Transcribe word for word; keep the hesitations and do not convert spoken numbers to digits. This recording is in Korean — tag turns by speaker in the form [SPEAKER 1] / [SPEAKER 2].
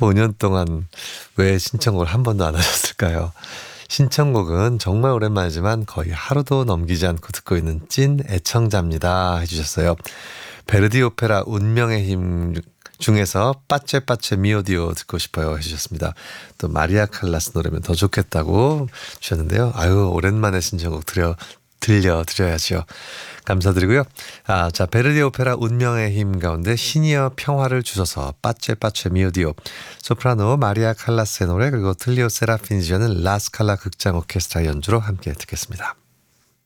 [SPEAKER 1] 오 년 동안 왜 신청곡을 한 번도 안 하셨을까요? 신청곡은 정말 오랜만이지만 거의 하루도 넘기지 않고 듣고 있는 찐 애청자입니다 해주셨어요. 베르디 오페라 운명의 힘 중에서 빠체 빠체 미오디오 듣고 싶어요 해주셨습니다. 또 마리아 칼라스 노래면 더 좋겠다고 주셨는데요. 아유, 오랜만에 신청곡 드려 들려드려야죠. 감사드리고요. 아, 자, 베르디 오페라 운명의 힘 가운데 신이여 평화를 주소서 빠체 빠체 미오디오, 소프라노 마리아 칼라스의 노래, 그리고 틀리오 세라핀이 지어낸 라스칼라 극장 오케스트라 연주로 함께 듣겠습니다.